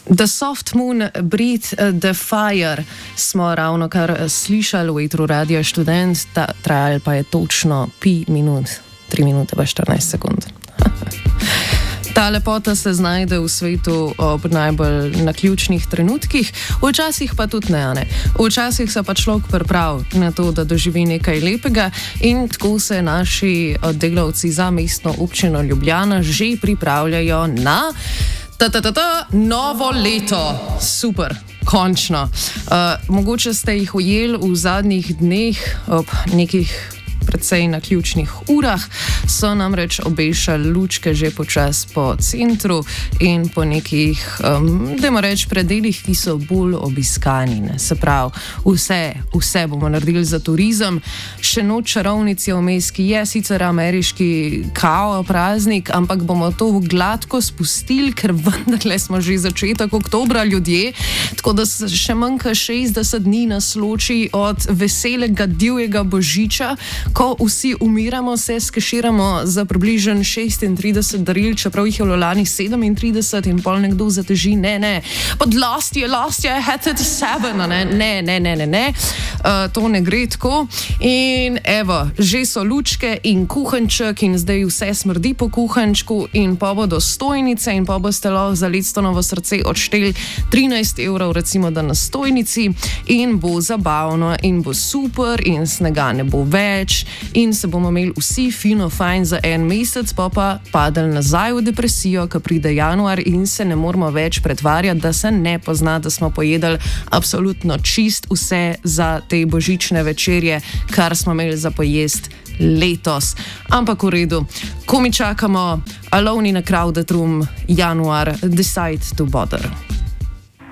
The Soft Moon, Breathe the Fire smo ravno kar slišali v etru Radia Študent, trajal pa je točno 5 minut, 3 minute pa 14 sekund. Ta lepota se znajde v svetu ob najbolj naključnih trenutkih, včasih pa tudi ne. Včasih se pa človek pripravi na to, da doživi nekaj lepega in tako se naši delavci za mestno občino Ljubljana že pripravljajo na novo leto. Super, končno. Mogoče ste jih ujeli v zadnjih dneh ob nekih predvsej na ključnih urah, so namreč obešali lučke že počas po centru in po nekih, dajmo reči, predelih, ki so bolj obiskani. Ne? Se pravi, vse bomo naredili za turizem. Še noč čarovnic je vmes, ki je sicer ameriški kao praznik, ampak bomo to gladko spustili, ker vendarle smo že začetek oktobra ljudje, tako da še manjka 60 dni nas loči od veselega divjega božiča, ko vsi umiramo, se skeširamo za približno 36 daril, čeprav jih je v lani 37 in pol nekdo zateži, ne, but last year I had 37, ne, to ne gre tako. In evo, že so lučke in kuhanček in zdaj vse smrdi po kuhančku in pa bodo stojnice in pa boste lahko za Ledstonovo srce odšteli 13 evrov recimo da na stojnici in bo zabavno in bo super in snega ne bo več in se bomo imeli vsi fino fajn za en mesec, pa padali nazaj v depresijo, ko pride januar in se ne moramo več pretvarjati, da se ne pozna, da smo pojedali absolutno čist vse za te božične večerje, kar smo imeli za pojest letos. Ampak v redu, ko mi čakamo Alone in a Crowded Room, januar, Decide to Bother.